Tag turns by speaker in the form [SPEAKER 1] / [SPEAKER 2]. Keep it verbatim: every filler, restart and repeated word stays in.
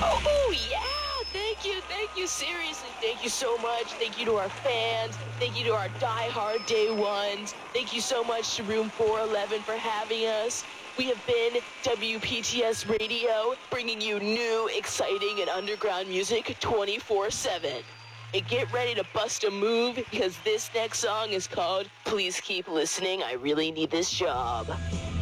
[SPEAKER 1] Oh, yeah. Thank you. Thank you. Seriously, thank you so much. Thank you to our fans. Thank you to our diehard day ones. Thank you so much to Room four eleven for having us. We have been W P T S Radio, bringing you new, exciting, and underground music twenty-four seven. And get ready to bust a move, because this next song is called Please Keep Listening, I Really Need This Job.